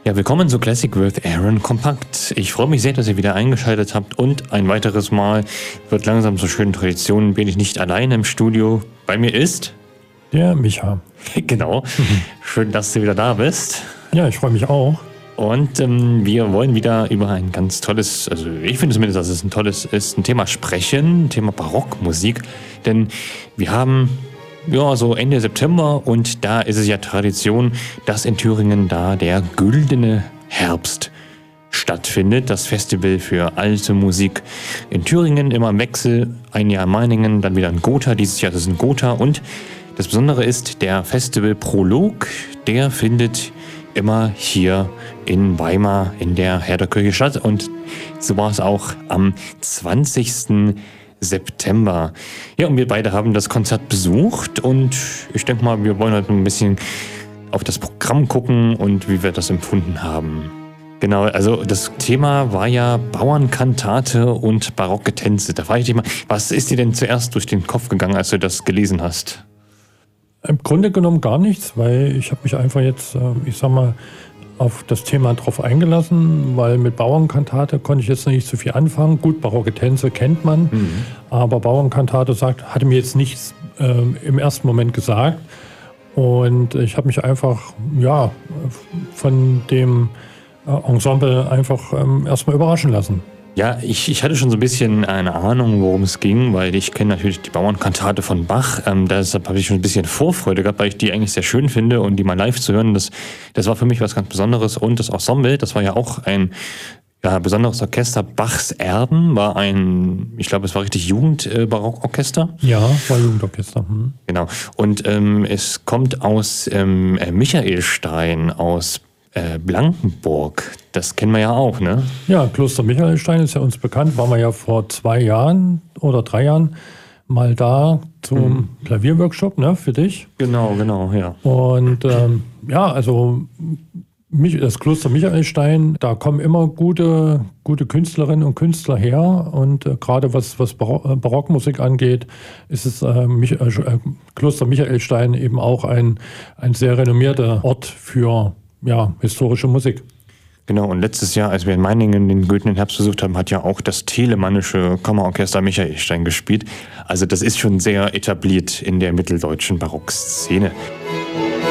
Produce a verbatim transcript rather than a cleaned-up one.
Ja, willkommen zu Classic with Aaron Kompakt. Ich freue mich sehr, dass ihr wieder eingeschaltet habt und ein weiteres Mal wird langsam zur schönen Tradition, bin ich nicht alleine im Studio. Bei mir ist... Der Micha. Genau. Schön, dass du wieder da bist. Ja, ich freue mich auch. Und ähm, wir wollen wieder über ein ganz tolles, also ich finde zumindest, dass es ein tolles ist, ein Thema sprechen, ein Thema Barockmusik. Denn wir haben... Ja, so Ende September und da ist es ja Tradition, dass in Thüringen da der Güldene Herbst stattfindet. Das Festival für alte Musik in Thüringen, immer im Wechsel. Ein Jahr in Meiningen, dann wieder in Gotha. Dieses Jahr ist es in Gotha. Und das Besondere ist, der Festival-Prolog, der findet immer hier in Weimar in der Herderkirche statt. Und so war es auch am zwanzigsten September. Ja, und wir beide haben das Konzert besucht und ich denke mal, wir wollen heute ein bisschen auf das Programm gucken und wie wir das empfunden haben. Genau, also das Thema war ja Bauernkantate und barocke Tänze. Da frage ich dich mal, was ist dir denn zuerst durch den Kopf gegangen, als du das gelesen hast? Im Grunde genommen gar nichts, weil ich habe mich einfach jetzt, ich sag mal, auf das Thema drauf eingelassen, weil mit Bauernkantate konnte ich jetzt noch nicht so viel anfangen. Gut, barocke Tänze kennt man, mhm. aber Bauernkantate sagt, hatte mir jetzt nichts äh, im ersten Moment gesagt. Und ich habe mich einfach, ja, von dem äh, Ensemble einfach ähm, erstmal überraschen lassen. Ja, ich, ich hatte schon so ein bisschen eine Ahnung, worum es ging, weil ich kenne natürlich die Bauernkantate von Bach. Ähm, deshalb habe ich schon ein bisschen Vorfreude gehabt, weil ich die eigentlich sehr schön finde und die mal live zu hören, das, das war für mich was ganz Besonderes. Und das Ensemble, das war ja auch ein ja, besonderes Orchester. Bachs Erben war ein, ich glaube, es war richtig Jugendbarockorchester. Äh, ja, war Jugendorchester. Hm. Genau. Und ähm, es kommt aus ähm, Michaelstein, aus Blankenburg, das kennen wir ja auch, ne? Ja, Kloster Michaelstein ist ja uns bekannt, waren wir ja vor zwei Jahren oder drei Jahren mal da zum mhm. Klavierworkshop, ne, für dich. Genau, genau, ja. Und ähm, ja, also das Kloster Michaelstein, da kommen immer gute, gute Künstlerinnen und Künstler her und äh, gerade was, was Barock, Barockmusik angeht, ist es äh, Mich, äh, Kloster Michaelstein eben auch ein, ein sehr renommierter Ort für ja, historische Musik. Genau, und letztes Jahr, als wir in Meiningen den Güldenen Herbst besucht haben, hat ja auch das Telemannische Kammerorchester Michaelstein gespielt. Also das ist schon sehr etabliert in der mitteldeutschen Barockszene.